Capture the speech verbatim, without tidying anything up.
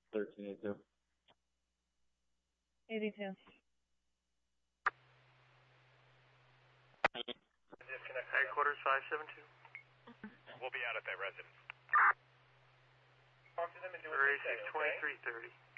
thirteen eighty-two. eighty-two. Disconnect headquarters five seven two. We'll be out at that residence. Talk to them and do what they say, okay? twenty-three thirty.